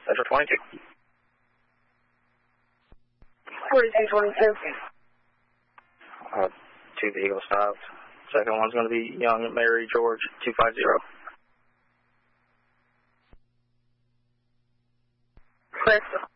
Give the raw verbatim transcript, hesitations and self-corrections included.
Central twenty-two. forty-two twenty-two. Uh, two vehicles stopped. Second one's going to be Young Mary George two five zero. Crystal.